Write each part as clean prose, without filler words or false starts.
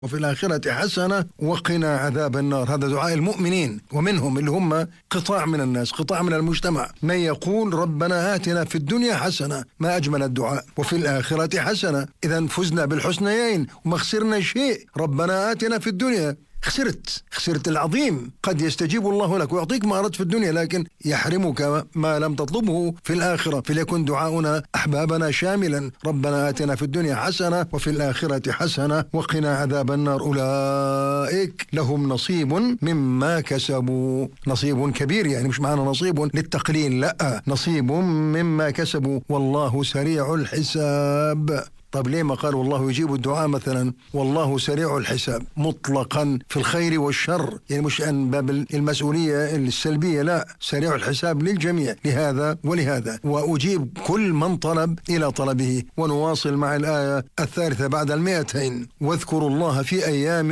وفي الآخرة حسنة وقنا عذاب النار. هذا دعاء المؤمنين، ومنهم اللي هم قطاع من الناس، قطاع من المجتمع، من يقول ربنا آتنا في الدنيا حسنة، ما أجمل الدعاء، وفي الآخرة حسنة. إذا فزنا بالحسنيين وما خسرنا شيء. ربنا آتنا في الدنيا، خسرت العظيم. قد يستجيب الله لك ويعطيك ما أردت في الدنيا، لكن يحرمك ما لم تطلبه في الآخرة. فليكن دعاؤنا أحبابنا شاملا: ربنا آتنا في الدنيا حسنة وفي الآخرة حسنة وقنا عذاب النار. أولئك لهم نصيب مما كسبوا، نصيب كبير، يعني مش معنا نصيب للتقليل، لا، نصيب مما كسبوا والله سريع الحساب. طب ليه ما قال والله يجيب الدعاء مثلا؟ والله سريع الحساب مطلقا في الخير والشر، يعني مش عن باب المسؤولية السلبية، لا، سريع الحساب للجميع، لهذا ولهذا، وأجيب كل من طلب إلى طلبه. ونواصل مع الآية الثالثة بعد 200: واذكروا الله في أيام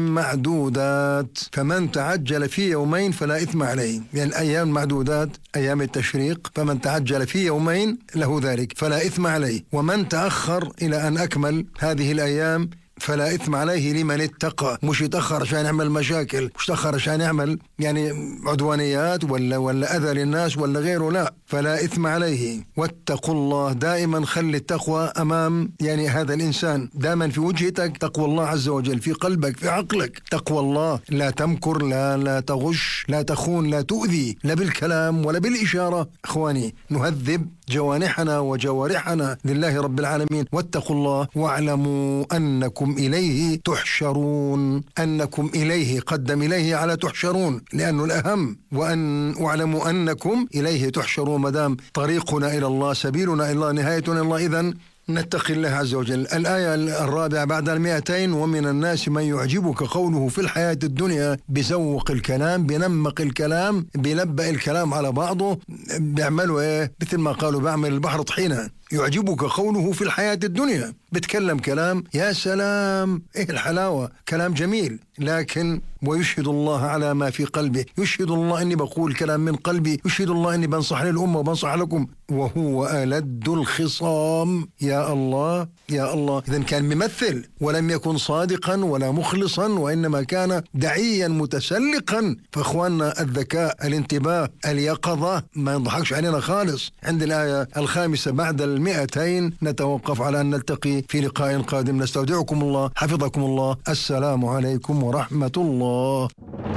معدودات فمن تعجل في يومين فلا إثم عليه. يعني أيام معدودات أيام التشريق، فمن تعجل في يومين له ذلك فلا إثم عليه، ومن تأخر إلى أن أكمل هذه الأيام فلا إثم عليه لمن اتقى. مش يتأخر عشان يعمل مشاكل، مش يتأخر عشان يعمل يعني عدوانيات ولا أذى للناس ولا غيره، لا، فلا إثم عليه. واتقوا الله، دائما خلي التقوى أمام يعني هذا الإنسان، دائما في وجهتك تقوى الله عز وجل، في قلبك في عقلك تقوى الله. لا تمكر، لا تغش، لا تخون، لا تؤذي، لا بالكلام ولا بالإشارة. إخواني، نهذب جوانحنا وجوارحنا لله رب العالمين. واتقوا الله واعلموا أنكم إليه تحشرون. أنكم إليه، قدم إليه على تحشرون لأنه الأهم. وأن واعلموا أنكم إليه تحشرون، مدام طريقنا إلى الله، سبيلنا إلى الله، نهايتنا إلى الله، إذن نتقي الله عز وجل. الآية الرابعة بعد 200: ومن الناس من يعجبك قوله في الحياة الدنيا، بزوق الكلام، بنمق الكلام، بلبأ الكلام على بعضه، بيعملوا إيه؟ مثل ما قالوا بعمل البحر طحينة. يعجبك قوله في الحياة الدنيا، بتكلم كلام يا سلام، إيه الحلاوة، كلام جميل، لكن ويشهد الله على ما في قلبه، يشهد الله أني بقول كلام من قلبي، يشهد الله أني بنصح للأمة وبنصح لكم، وهو ألد الخصام. يا الله يا الله. إذن كان ممثل ولم يكن صادقا ولا مخلصا، وإنما كان دعيا متسلقا. فإخواننا، الذكاء، الانتباه، اليقظة ما يضحكش علينا خالص. عند الآية الخامسة بعد 200 نتوقف على أن نلتقي في لقاء قادم. نستودعكم الله، حفظكم الله، السلام عليكم ورحمة الله.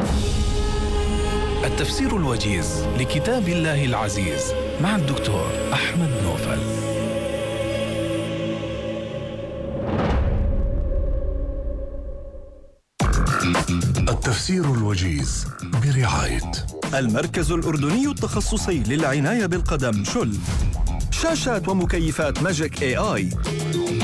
التفسير الوجيز لكتاب الله العزيز مع الدكتور أحمد نوفل. التفسير الوجيز برعاية المركز الأردني التخصصي للعناية بالقدم شل، شاشات ومكيفات ماجيك AI،